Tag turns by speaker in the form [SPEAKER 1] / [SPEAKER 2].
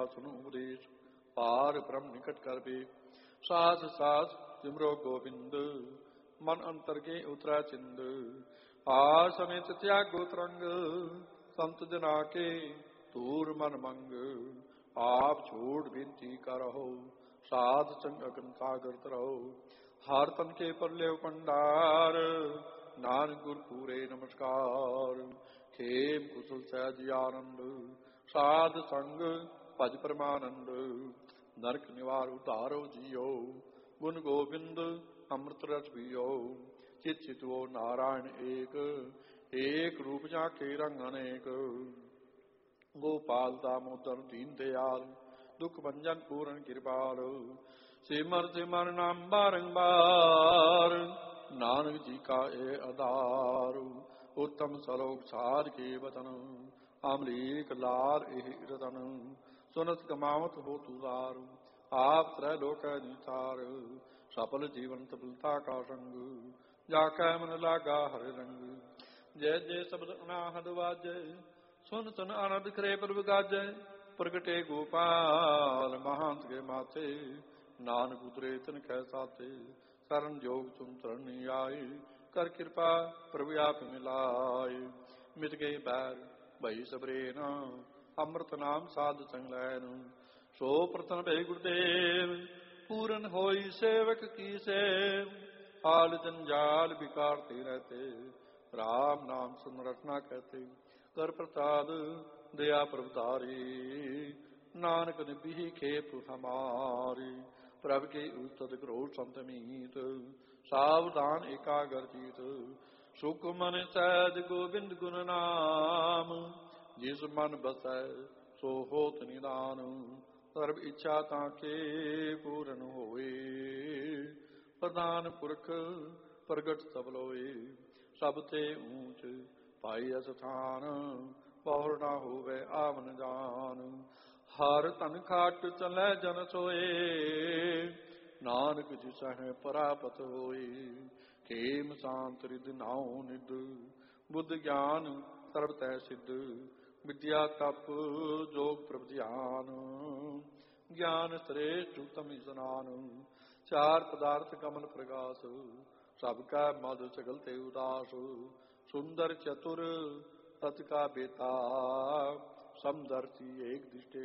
[SPEAKER 1] सुनु उपदेश पार ब्रह्म निकट कर बे सास सास सिमरो गोविंद मन अंतर के उतरा चिंद आसनित त्यागो तरंग संत जना के दूर मन मंग आप छोड़ बिनती करहो साध संग अगन सागर तरहो हार तन के पर ले पंडार नानक गुर पूरे नमस्कार खेम कुशल सहज आनंद साध संग भज परमानंद नरक निवार उतारो जियो गुण गोविंद अमृत रस पियो चित चितवो नारायण एक रूप जाके रंग अनेक गोपाल दामोदर दीन दयाल दुख भंजन पूर्ण कृपाल सिमर सिमर नाम बारंबार नानक जी का ए आधार उत्तम सलोक सार के वतन अमरीक लाल एह रतन सुनत कमावत हो तुदार आप त्रैलोक निसार सफल जीवन सफलता का संग जाकै मन लागा हर रंग जय जय शब्द अनाहद वाजय सुन सुन आनंद करे प्रभु गाजय प्रगटे गोपाल महांत के माथे नानक उतरे तन कै साथे शरण योग तुम शरण आए कर कृपा प्रभु आप मिलाए मिट गए बैर भई सबरेना अमृत नाम साध संग लैन सो प्रतन भय गुरुदेव पूरन होई सेवक की सेव हाल जंजाल बिकारते रहते राम नाम सुन रटना कहते कर प्रसाद दया प्रभुतारी नानक निधि खेप हमारी प्रभ के उस्तत क्रोध संतमीत सावधान एकागर जीत सुख मन सहज गोविंद गुण नाम जिस मन बसै सो होत निदान सर्व इच्छा ताके पूर्ण होए प्रधान पुरख प्रगट सब लोए सब ते ऊंच पाई स्थान बहुर ना होवे आवन जान हर तन खाट चलै जन सोए नानक जिसह परापत होए खेम शांत रिद नाउ निद बुद्ध ज्ञान सर्व तै सिद्ध विद्या तप जोग प्रभ ध्यान ज्ञान श्रेष्ठ उत्तम स्नान चार पदार्थ कमल प्रकाश सबका मद सगल ते उदास सुंदर चतुर तत् का बेता समदर्शी एक दृष्टि